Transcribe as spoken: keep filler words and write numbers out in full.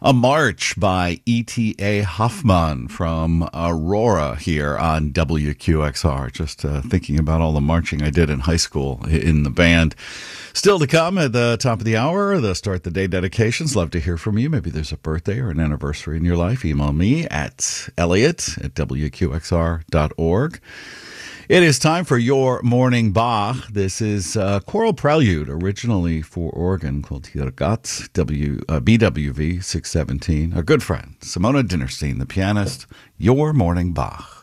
A March by E T A Hoffman from Aurora here on W Q X R. Just uh, thinking about all the marching I did in high school in the band. Still to come at the top of the hour, the start the day dedications. Love to hear from you. Maybe there's a birthday or an anniversary in your life. Email me at Elliot at W Q X R dot org. It is time for your morning Bach. This is a choral prelude, originally for organ, called Hirgat, W, uh, B W V six seventeen. Our good friend, Simona Dinnerstein, the pianist. Your morning Bach.